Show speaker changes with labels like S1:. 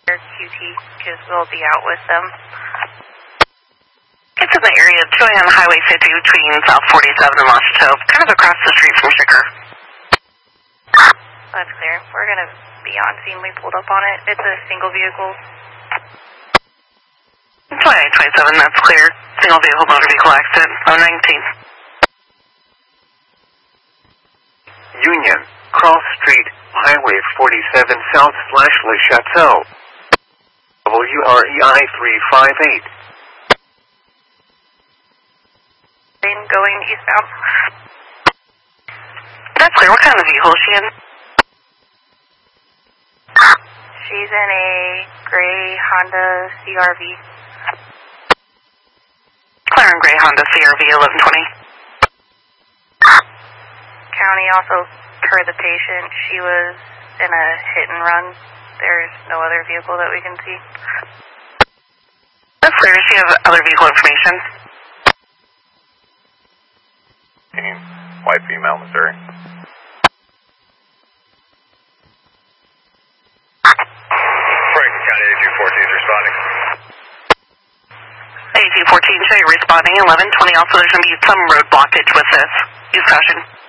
S1: QT, because we'll be out with them.
S2: It's in the area of 2 on Highway 50 between South 47 and Washita, kind of across the street from Shicker.
S1: That's clear. We're going to be on scene. We pulled up on it. It's a single vehicle.
S2: 2827, that's clear. Single vehicle motor vehicle accident, 019.
S3: Union, Cross Street, Highway 47 South / Le Chateau. WREI 358.
S1: Going eastbound.
S2: That's clear. What kind of vehicle is she in?
S1: She's in a gray Honda CRV.
S2: McLaren gray Honda CRV 1120.
S1: County also heard the patient. She was in a hit and run. There's no other vehicle that we can see.
S2: That's clear. Does she have other vehicle information?
S4: White female, Missouri. Franklin County AG-14 is responding.
S2: AG-14, show you responding 1120. Also, there's going to be some road blockage with this. Use caution.